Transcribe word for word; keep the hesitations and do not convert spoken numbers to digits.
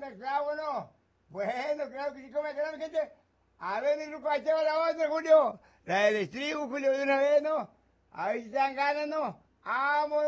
carne de clavo, ¿no? Bueno, claro que sí come carne, gente. A ver, mi ruco, ahí te va la otra, Julio. La del estribo, Julio, de una vez, ¿no? A ver si te dan ganas, ¿no? ¡Vamos!